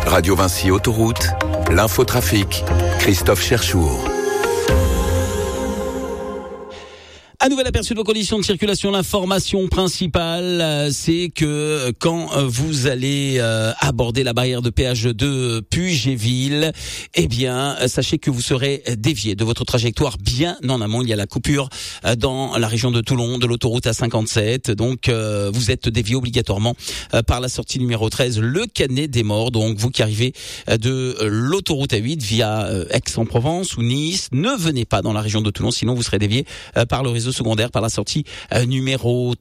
Radio Vinci Autoroute, l'infotrafic, Christophe Cherchour. Un nouvel aperçu de vos conditions de circulation. L'information principale, c'est que quand vous allez aborder la barrière de péage de Puget-Ville, eh bien, sachez que vous serez dévié de votre trajectoire bien en amont. Il y a la coupure dans la région de Toulon, de l'autoroute A57. Donc, vous êtes dévié obligatoirement par la sortie numéro 13, le Canet des Morts. Donc, vous qui arrivez de l'autoroute A8 via Aix-en-Provence ou Nice, ne venez pas dans la région de Toulon, sinon vous serez dévié par le réseau secondaire, par la sortie numéro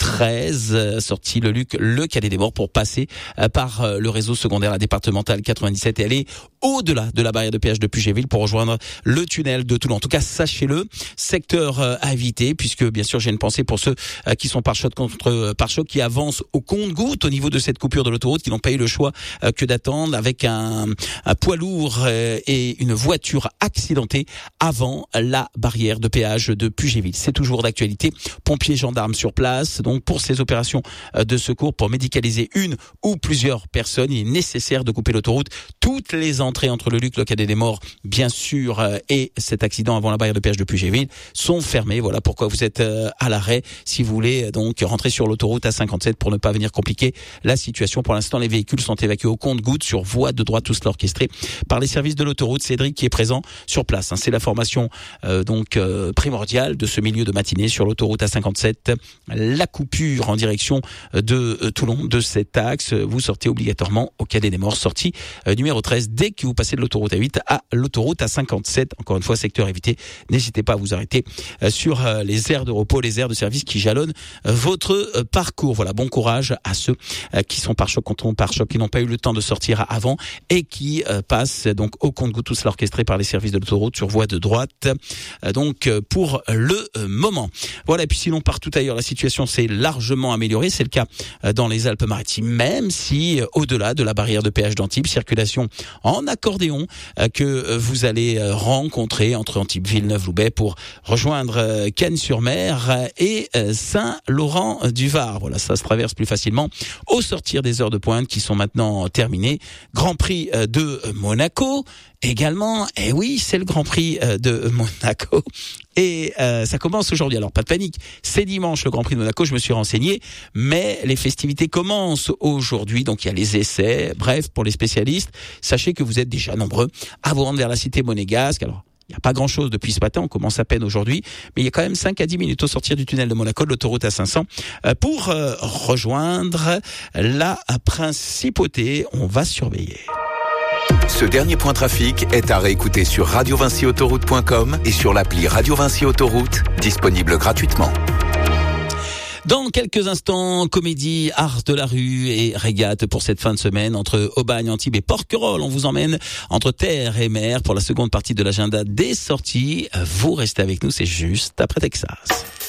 13, sortie le Luc, le Canet des Morts, pour passer par le réseau secondaire, la départementale 97, et aller au-delà de la barrière de péage de Puget-Ville pour rejoindre le tunnel de Toulon. En tout cas, sachez-le, secteur à éviter, puisque bien sûr j'ai une pensée pour ceux qui sont pare-choc contre pare-choc, qui avancent au compte-gouttes au niveau de cette coupure de l'autoroute, qui n'ont pas eu le choix que d'attendre, avec un poids lourd et une voiture accidentée avant la barrière de péage de Puget-Ville. C'est toujours d'actualité. Pompiers, gendarmes sur place. Donc pour ces opérations de secours, pour médicaliser une ou plusieurs personnes, il est nécessaire de couper l'autoroute. Toutes les entrées entre le Luc, le Canet des Morts, bien sûr, et cet accident avant la barrière de péage de Puget-Ville sont fermées. Voilà pourquoi vous êtes à l'arrêt si vous voulez donc rentrer sur l'autoroute A57 pour ne pas venir compliquer la situation. Pour l'instant, les véhicules sont évacués au compte-gouttes sur voie de droite, tout cela orchestré par les services de l'autoroute. Cédric qui est présent sur place. C'est la formation primordiale de ce milieu de matinée sur l'autoroute A57. La coupure en direction de Toulon de cet axe. Vous sortez obligatoirement au Canet des Morts, sortie numéro 13, dès que vous passez de l'autoroute A8 à l'autoroute A57. Encore une fois, secteur évité. N'hésitez pas à vous arrêter sur les aires de repos, les aires de service qui jalonnent votre parcours. Voilà, bon courage à ceux qui sont pare-choc contre pare-choc, qui n'ont pas eu le temps de sortir avant et qui passent donc au compte-gouttes, tout cela orchestré par les services de l'autoroute sur voie de droite. Donc pour le moment. Voilà, et puis sinon partout ailleurs la situation s'est largement améliorée. C'est le cas dans les Alpes-Maritimes, même si au-delà de la barrière de péage d'Antibes, circulation en accordéon que vous allez rencontrer entre Antibes, Villeneuve-Loubet pour rejoindre Cannes-sur-Mer et Saint-Laurent-du-Var. Voilà, ça se traverse plus facilement au sortir des heures de pointe qui sont maintenant terminées. Grand Prix de Monaco également. Et oui, c'est le Grand Prix de Monaco. Et ça commence aujourd'hui. Alors pas de panique, c'est dimanche le Grand Prix de Monaco, je me suis renseigné, mais les festivités commencent aujourd'hui, donc il y a les essais. Bref, pour les spécialistes, sachez que vous êtes déjà nombreux à vous rendre vers la cité monégasque. Alors il n'y a pas grand-chose depuis ce matin, on commence à peine aujourd'hui, mais il y a quand même 5 à 10 minutes au sortir du tunnel de Monaco, de l'autoroute A500, pour rejoindre la principauté. On va surveiller. Ce dernier point trafic est à réécouter sur radiovinciautoroute.com et sur l'appli Radio Vinci Autoroute, disponible gratuitement. Dans quelques instants, comédie, art de la rue et régate pour cette fin de semaine entre Aubagne, Antibes et Porquerolles. On vous emmène entre terre et mer pour la seconde partie de l'agenda des sorties. Vous restez avec nous, c'est juste après Texas.